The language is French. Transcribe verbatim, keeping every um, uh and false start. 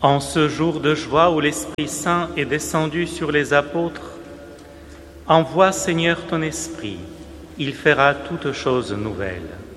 En ce jour de joie où l'Esprit Saint est descendu sur les apôtres, envoie, Seigneur, ton Esprit, il fera toutes choses nouvelles.